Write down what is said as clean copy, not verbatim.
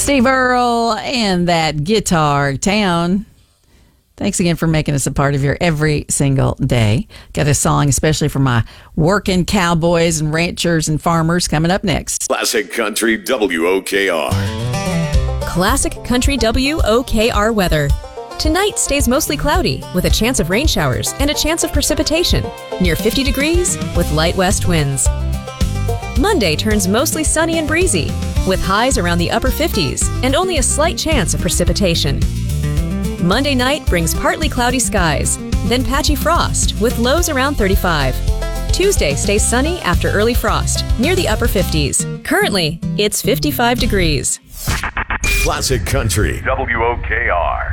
Steve Earle and that Guitar Town. Thanks again for making us a part of your every single day. Got a song especially for my working cowboys and ranchers and farmers coming up next. Classic Country WOKR. Classic Country WOKR weather. Tonight stays mostly cloudy with a chance of rain showers and a chance of precipitation. Near 50 degrees with light west winds. Monday turns mostly sunny and breezy with highs around the upper 50s and only a slight chance of precipitation. Monday night brings partly cloudy skies, then patchy frost with lows around 35. Tuesday stays sunny after early frost near the upper 50s. Currently, it's 55 degrees. Classic Country WOKR.